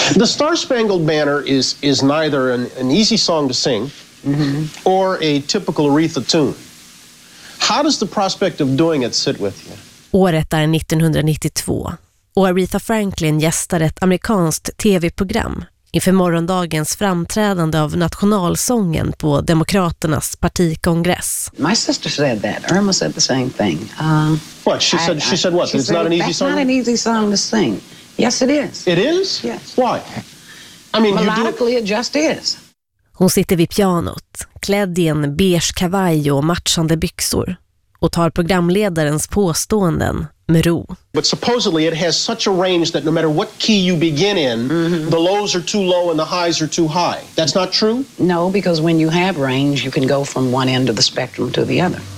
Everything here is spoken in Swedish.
The Star Spangled Banner is neither an easy song to sing or a typical Aretha tune. How does the prospect of doing it sit with you? Året är 1992 och Aretha Franklin gästar ett amerikanskt tv-program inför morgondagens framträdande av nationalsången på Demokraternas partikongress. My sister said that. Irma said the same thing. What? She said what? It's not an easy song? It's not an easy song to sing. Yes, it is. It is? Yes. Why? I mean, melodically, it just is. Hon sitter vid pianot, klädd i en beige kavaj och matchande byxor och tar programledarens påståenden med ro. But supposedly it has such a range that no matter what key you begin in, the lows are too low and the highs are too high. That's not true? No, because when you have range, you can go from one end of the spectrum to the other.